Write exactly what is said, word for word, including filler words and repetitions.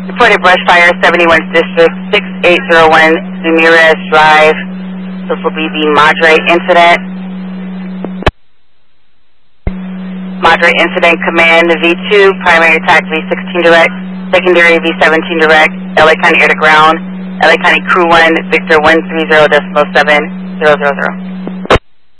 Reported brush fire, seventy-one District, six eight zero one Ramirez Drive. This will be the Madre incident. Madre incident command V two, primary attack V sixteen direct, secondary V seventeen direct, L A County air to ground, L A County crew one, Victor one three zero decimal seven zero zero zero.